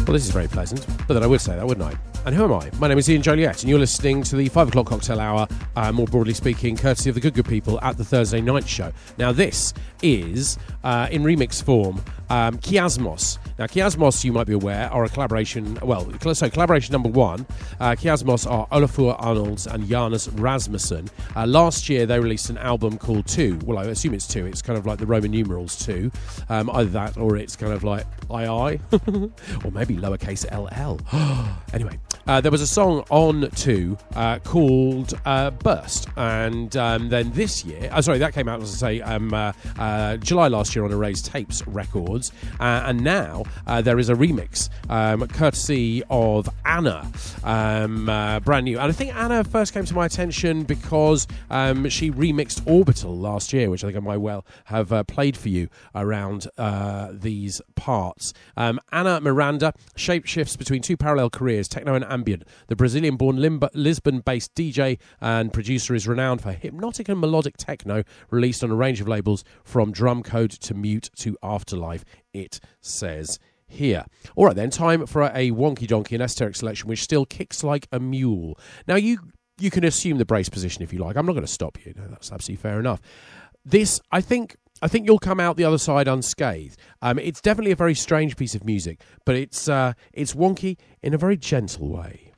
Well, this is very pleasant, but then I would say that, wouldn't I? And who am I? My name is Ian Joliet, and you're listening to the 5 o'clock cocktail hour, more broadly speaking, courtesy of the Good People at the Thursday night show. Now, this is, in remix form, Kiasmos. Now, Kiasmos, you might be aware, are a collaboration, collaboration number one. Kiasmos are Olafur Arnolds and Janus Rasmussen. Last year, they released an album called 2. Well, I assume it's 2. It's kind of like the Roman numerals 2. Either that or it's kind of like II, or maybe lowercase ll. Anyway, there was a song on 2 called Burst. And then this year, that came out, as I say, July last year on Erased Tapes Records. And now there is a remix, courtesy of Anna, brand new. And I think Anna first came to my attention because she remixed Orbital last year, which I think I might well have played for you around these parts. Anna Miranda shapeshifts between two parallel careers, techno and ambient. The Brazilian-born Lisbon-based DJ and producer is renowned for hypnotic and melodic techno, released on a range of labels from Drumcode to Mute to Afterlife, it says here. All right then, time for a wonky donkey and esoteric selection which still kicks like a mule. Now you can assume the brace position if you like. I'm not going to stop you. No, that's absolutely fair enough. This, I think you'll come out the other side unscathed. It's definitely a very strange piece of music, but it's wonky in a very gentle way.